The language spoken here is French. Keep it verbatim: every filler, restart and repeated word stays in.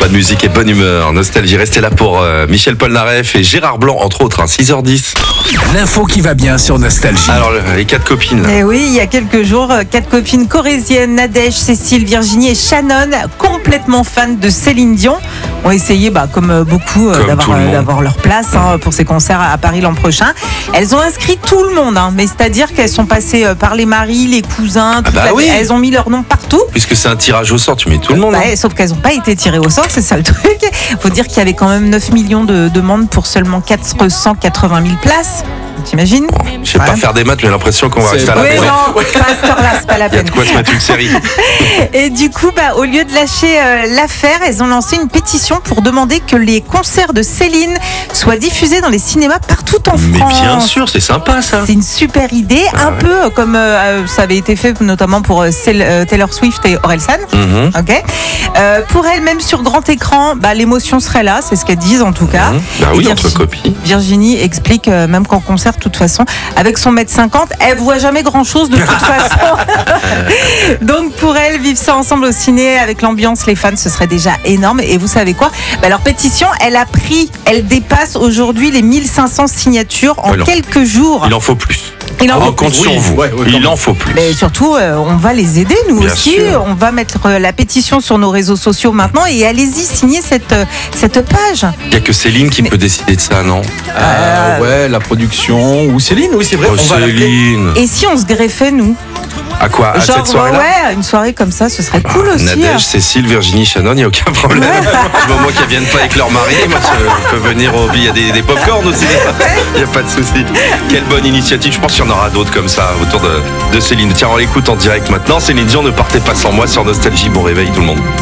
Bonne musique et bonne humeur. Nostalgie, restez là pour euh, Michel Polnareff et Gérard Blanc, entre autres, hein, six heures dix. L'info qui va bien sur Nostalgie. Alors, les quatre copines. Là. Et oui, il y a quelques jours, quatre copines corésiennes, Nadège, Cécile, Virginie et Shannon, complètement fans de Céline Dion, ont essayé, bah, comme beaucoup, Comme d'avoir, tout le monde. d'avoir leur place hein, pour ces concerts à Paris l'an prochain. Elles ont inscrit tout le monde, hein, mais c'est-à-dire qu'elles sont passées par les maris, les cousins, toute bah la- oui. elles ont mis leur nom partout. Puisque c'est un tirage au sort, tu mets tout le monde. Bah, hein. sauf qu'elles n'ont pas été tirées au sort, c'est ça le truc. Faut dire qu'il y avait quand même neuf millions de demandes pour seulement quatre cent quatre-vingt mille places. T'imagines? Je sais pas Ouais. faire des maths, mais j'ai l'impression qu'on va C'est rester à la Oui, maison. non, pas à cette heure-là, c'est pas la Il y a peine. de quoi se mettre une série. Et du coup, bah, au lieu de lâcher euh, l'affaire, elles ont lancé une pétition pour demander que les concerts de Céline soient diffusés dans les cinémas partout en Mais France. bien sûr, c'est sympa ça. C'est une super idée, Ah un ouais. peu comme euh, ça avait été fait notamment pour euh, Cel- euh, Taylor Swift et Orelsan. Mhm. Ok. Euh, pour elles, même sur grand écran, bah, l'émotion serait là, c'est ce qu'elles disent en tout cas. Mhm. Bah Et oui, Virgi- entre copines. Virginie explique, euh, même qu'en concert, de toute façon, avec son mètre cinquante, elle voit jamais grand chose de toute façon. Donc pour elle, vivre ça ensemble au ciné avec l'ambiance, les fans, ce serait déjà énorme. Et vous savez quoi? Bah, leur pétition, elle a pris, elle dépasse aujourd'hui les mille cinq cents signatures en Ouais, non. quelques jours. Il en faut plus. Il en On faut compte plus. sur Oui, vous. ouais, ouais, Il quand en faut plus. Mais surtout, euh, on va les aider, nous Bien aussi. sûr. On va mettre euh, la pétition sur nos réseaux sociaux maintenant et allez-y, signer cette, euh, cette page. Il n'y a que Céline qui Mais- peut décider de ça, non? Euh, ouais, la production. Ou Céline, oui, c'est vrai. Oh, on va l'appeler. Céline. Et si on se greffait, nous? À quoi? À Genre, cette soirée-là? ouais, une soirée comme ça, ce serait cool aussi. Nadège, Cécile, Virginie, Shannon, il n'y a aucun problème. Du moment qu'elles viennent pas avec leur mari, moi je peux venir au il y a des, des pop-corn aussi. Il n'y a pas de souci. Quelle bonne initiative. Je pense qu'il y en aura d'autres comme ça autour de, de Céline. Tiens, on l'écoute en direct maintenant. Céline Dion, ne partez pas sans moi sur Nostalgie. Bon réveil tout le monde.